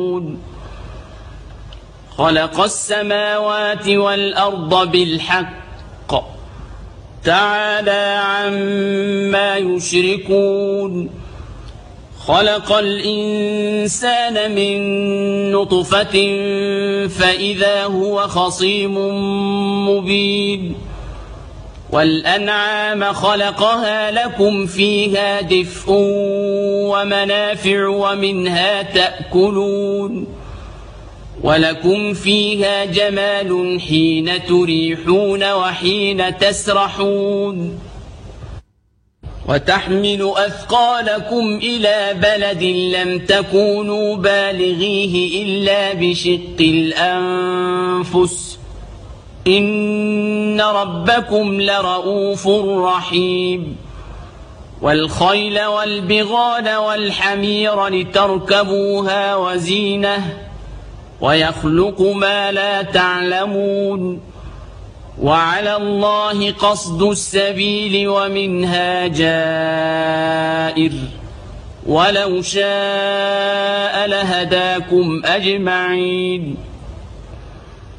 خلق السماوات والأرض بالحق تعالى عما يشركون خلق الإنسان من نطفة فإذا هو خصيم مبين والأنعام خلقها لكم فيها دفء ومنافع ومنها تأكلون ولكم فيها جمال حين تريحون وحين تسرحون وتحمل أثقالكم إلى بلد لم تكونوا بالغيه إلا بشق الأنفس إن ربكم لرؤوف رحيم والخيل والبغال والحمير لتركبوها وزينة ويخلق ما لا تعلمون وعلى الله قصد السبيل ومنها جائر ولو شاء لهداكم أجمعين